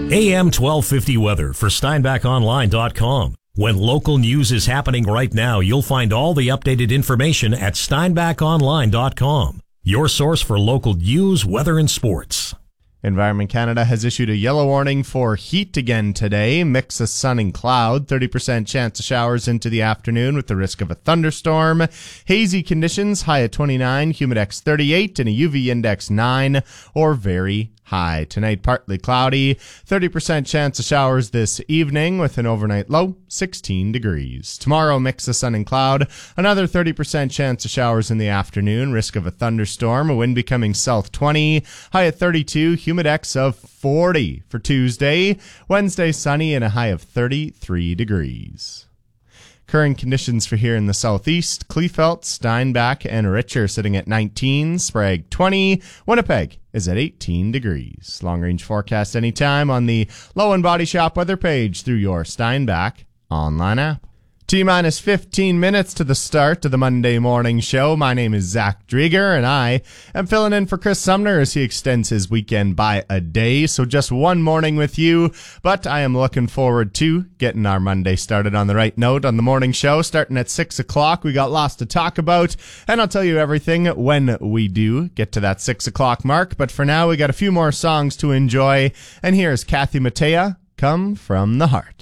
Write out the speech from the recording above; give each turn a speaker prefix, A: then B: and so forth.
A: AM 1250 weather for SteinbachOnline.com. When local news is happening right now, you'll find all the updated information at SteinbachOnline.com. Your source for local news, weather, and sports.
B: Environment Canada has issued a yellow warning for heat again today. Mix of sun and cloud, 30% chance of showers into the afternoon with the risk of a thunderstorm. Hazy conditions, high at 29, humidex 38, and a UV index 9 or very high. Tonight, partly cloudy, 30% chance of showers this evening with an overnight low, 16 degrees. Tomorrow, mix of sun and cloud, another 30% chance of showers in the afternoon, risk of a thunderstorm, a wind becoming south 20, high at 32, humidex of 40 for Tuesday. Wednesday, sunny and a high of 33 degrees. Current conditions for here in the southeast, Kleefeld, Steinbach, and Richer sitting at 19, Sprague 20, Winnipeg is at 18 degrees. Long-range forecast anytime on the Low and Body Shop weather page through your Steinbach online app. T-minus 15 minutes to the start of the Monday morning show. My name is Zach Drieger, and I am filling in for Chris Sumner as he extends his weekend by a day. So just one morning with you, but I am looking forward to getting our Monday started on the right note on the morning show. Starting at 6 o'clock, we got lots to talk about, and I'll tell you everything when we do get to that 6 o'clock mark. But for now, we got a few more songs to enjoy, and here's Kathy Mattea, Come From the Heart.